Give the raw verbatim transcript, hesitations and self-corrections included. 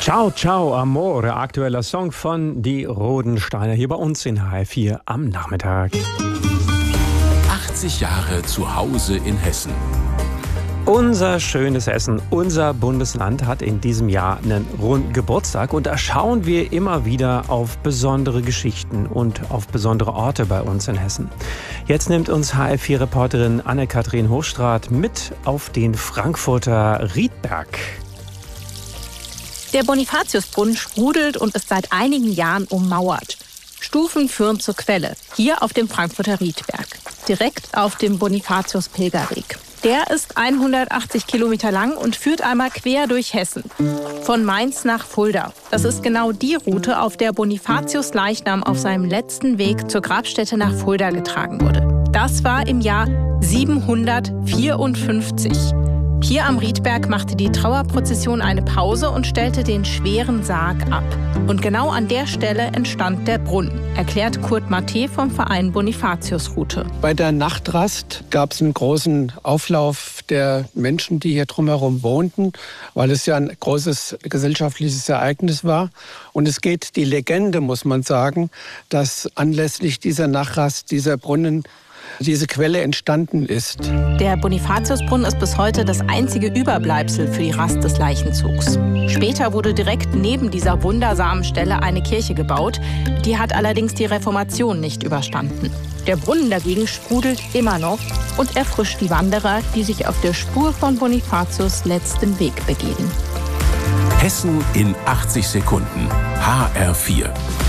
Ciao, ciao, amore. Aktueller Song von Die Rodensteiner hier bei uns in H R vier am Nachmittag. achtzig Jahre zu Hause in Hessen. Unser schönes Hessen, unser Bundesland hat in diesem Jahr einen runden Geburtstag und da schauen wir immer wieder auf besondere Geschichten und auf besondere Orte bei uns in Hessen. Jetzt nimmt uns H R vier-Reporterin Anne-Kathrin Hochstraat mit auf den Frankfurter Riedberg. Der Bonifatiusbrunnen sprudelt und ist seit einigen Jahren ummauert. Stufen führen zur Quelle, hier auf dem Frankfurter Riedberg, direkt auf dem Bonifatius-Pilgerweg. Der ist hundertachtzig Kilometer lang und führt einmal quer durch Hessen, von Mainz nach Fulda. Das ist genau die Route, auf der Bonifatius Leichnam auf seinem letzten Weg zur Grabstätte nach Fulda getragen wurde. Das war im Jahr siebenhundertvierundfünfzig. Hier am Riedberg machte die Trauerprozession eine Pause und stellte den schweren Sarg ab. Und genau an der Stelle entstand der Brunnen, erklärt Kurt Matte vom Verein Bonifatius-Route. Bei der Nachtrast gab es einen großen Auflauf der Menschen, die hier drumherum wohnten, weil es ja ein großes gesellschaftliches Ereignis war. Und es geht die Legende, muss man sagen, dass anlässlich dieser Nachtrast dieser Brunnen, diese Quelle entstanden ist. Der Bonifatiusbrunnen ist bis heute das einzige Überbleibsel für die Rast des Leichenzugs. Später wurde direkt neben dieser wundersamen Stelle eine Kirche gebaut. Die hat allerdings die Reformation nicht überstanden. Der Brunnen dagegen sprudelt immer noch und erfrischt die Wanderer, die sich auf der Spur von Bonifatius' letztem Weg begeben. Hessen in achtzig Sekunden. H R vier.